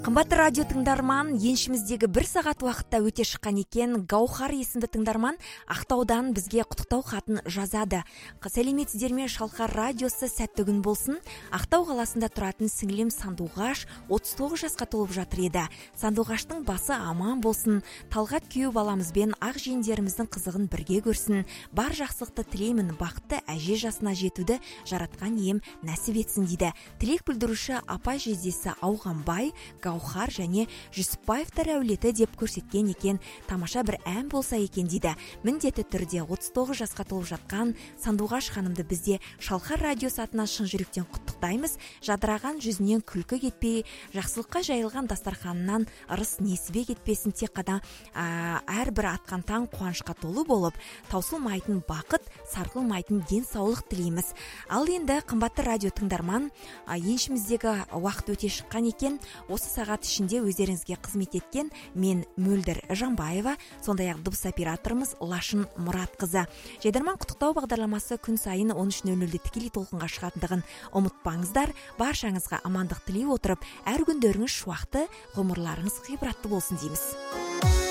Қымбатты радио тыңдарман, еншіміздегі 1 сағат уақытта өте шыққан екен. Гаухар есімді тыңдарман Ақтаудан бізге құттықтау хатын жазады. Сәлеметсіздер ме, Шалқар радиосы сәтті күн болсын. Ақтау қаласында тұратын сіңлем Сандуғаш 39 жасқа толып жатыр еді. Сандуғаштың басы аман болсын. Талғат күйеу баламызбен ақ жиендеріміздің қызығын бірге көрсін. Бар жақсылықты тілеймін, бақытты әже жасына жетуді жаратқан ием нәсіп етсін дейді. Тілек білдіруші апай жездесі Ауғанбай, Гаухар және Жүсіпбаевтар әулеті деп көрсеткен екен. Тамаша бір ән болса екен дейді. Міндетті түрде 39 жасқа толып жатқан Сандуғаш ханымды бізде Шалқар радиосы атынан шын жүректен құттықтаймыз. Жадыраған жүзінен күлкі кетпей, жақсылыққа жайылған дастарханынан ырыс несібе кетпесін. Тек қана әрбір атқан таң қуанышқа толы болып, таусылмайтын бақыт, сарқылмайтын денсаулық тілейміз. Ал енді қымбатты радио тыңдарман, еншіміздегі уақыт өте шыққан екен. Осы сағат ішінде өздеріңізге қызмет еткен мен Мөлдір Жанбаева, сондай-ақ дыбыс операторымыз Лашын Мұратқызы. Жайдарман құттықтау бағдарламасы күн сайын 13:00-де тікелей толқынға шығатындығын ұмытпаңыздар. Баршаңызға амандық тілей отырып, әр күндеріңіз шуақты, ғұмырларыңыз ғибратты болсын дейміз.